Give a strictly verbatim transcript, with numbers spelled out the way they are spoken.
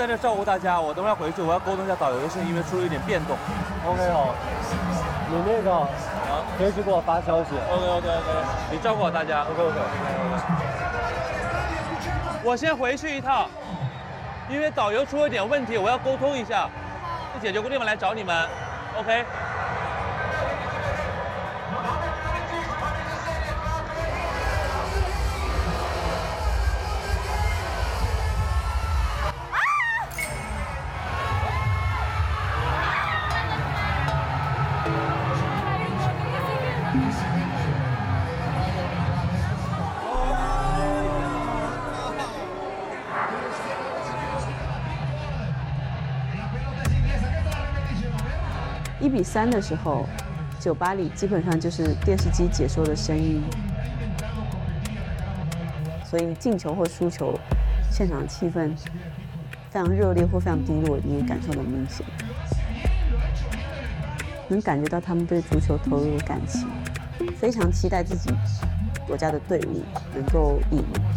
在这照顾大家，我等会儿回去我要沟通一下导游的事，因为出了一点变动。 OK 哦，你那个啊，随时给我发消息。 OK OK OK， 你照顾好大家。 OK OK。 我先回去一趟，因为导游出了点问题，我要沟通一下，解决过地方来找你们。OK。 一比三的时候，酒吧里基本上就是电视机解说的声音，所以进球或输球，现场气氛非常热烈或非常低落，你也感受得明显，能感觉到他们对足球投入的感情，非常期待自己国家的队伍能够赢。